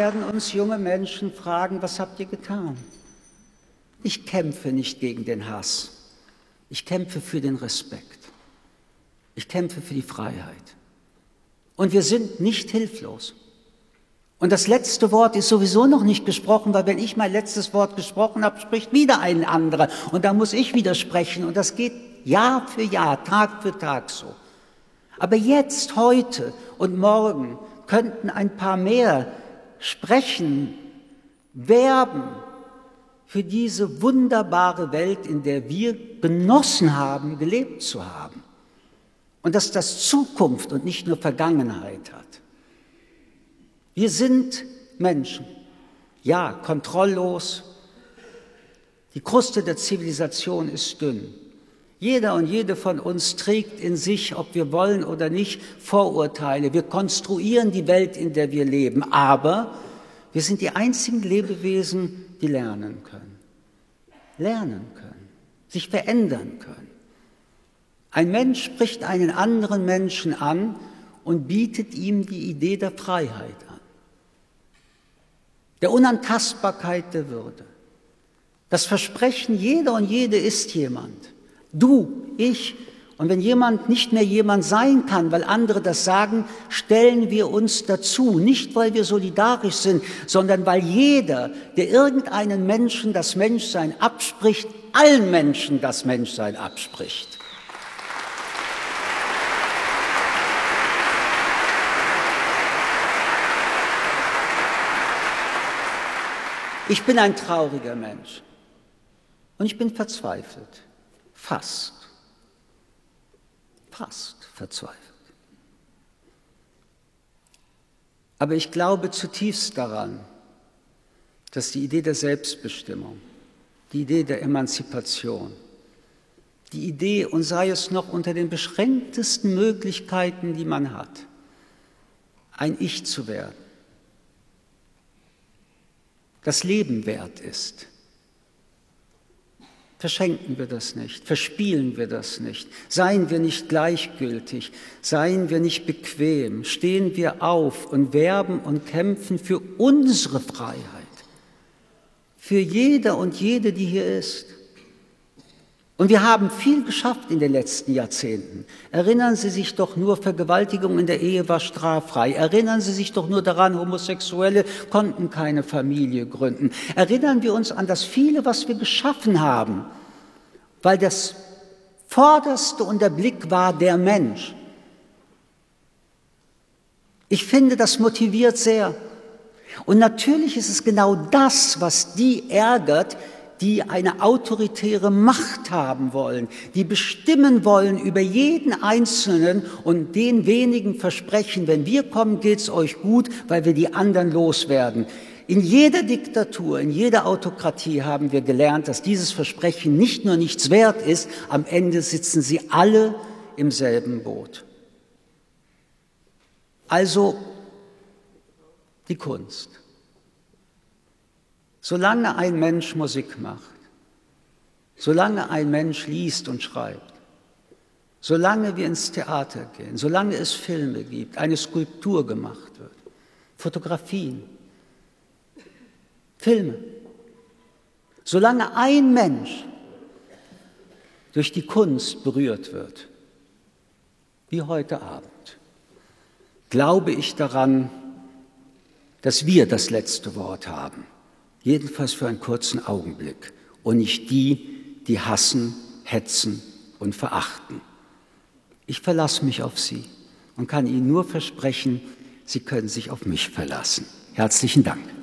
werden uns junge Menschen fragen, was habt ihr getan? Ich kämpfe nicht gegen den Hass. Ich kämpfe für den Respekt. Ich kämpfe für die Freiheit. Und wir sind nicht hilflos. Und das letzte Wort ist sowieso noch nicht gesprochen, weil wenn ich mein letztes Wort gesprochen habe, spricht wieder ein anderer. Und da muss ich widersprechen. Und das geht Jahr für Jahr, Tag für Tag so. Aber jetzt, heute und morgen könnten ein paar mehr sprechen, werben für diese wunderbare Welt, in der wir genossen haben, gelebt zu haben. Und dass das Zukunft und nicht nur Vergangenheit hat. Wir sind Menschen, ja, kontrolllos. Die Kruste der Zivilisation ist dünn. Jeder und jede von uns trägt in sich, ob wir wollen oder nicht, Vorurteile. Wir konstruieren die Welt, in der wir leben, aber wir sind die einzigen Lebewesen, die lernen können, sich verändern können. Ein Mensch spricht einen anderen Menschen an und bietet ihm die Idee der Freiheit an, der Unantastbarkeit der Würde. Das Versprechen, jeder und jede ist jemand. Du, ich. Und wenn jemand nicht mehr jemand sein kann, weil andere das sagen, stellen wir uns dazu. Nicht, weil wir solidarisch sind, sondern weil jeder, der irgendeinen Menschen das Menschsein abspricht, allen Menschen das Menschsein abspricht. Ich bin ein trauriger Mensch und ich bin verzweifelt, fast verzweifelt. Aber ich glaube zutiefst daran, dass die Idee der Selbstbestimmung, die Idee der Emanzipation, die Idee, und sei es noch unter den beschränktesten Möglichkeiten, die man hat, ein Ich zu werden, das Leben wert ist. Verschenken wir das nicht, verspielen wir das nicht, seien wir nicht gleichgültig, seien wir nicht bequem, stehen wir auf und werben und kämpfen für unsere Freiheit, für jeder und jede, die hier ist. Und wir haben viel geschafft in den letzten Jahrzehnten. Erinnern Sie sich doch nur, Vergewaltigung in der Ehe war straffrei. Erinnern Sie sich doch nur daran, Homosexuelle konnten keine Familie gründen. Erinnern wir uns an das viele, was wir geschaffen haben, weil das Vorderste und der Blick war der Mensch. Ich finde, das motiviert sehr. Und natürlich ist es genau das, was die ärgert, die eine autoritäre Macht haben wollen, die bestimmen wollen über jeden Einzelnen und den wenigen versprechen, wenn wir kommen, geht's euch gut, weil wir die anderen loswerden. In jeder Diktatur, in jeder Autokratie haben wir gelernt, dass dieses Versprechen nicht nur nichts wert ist, am Ende sitzen sie alle im selben Boot. Also die Kunst. Solange ein Mensch Musik macht, solange ein Mensch liest und schreibt, solange wir ins Theater gehen, solange es Filme gibt, eine Skulptur gemacht wird, Fotografien, Filme, solange ein Mensch durch die Kunst berührt wird, wie heute Abend, glaube ich daran, dass wir das letzte Wort haben. Jedenfalls für einen kurzen Augenblick und nicht die, die hassen, hetzen und verachten. Ich verlasse mich auf Sie und kann Ihnen nur versprechen, Sie können sich auf mich verlassen. Herzlichen Dank.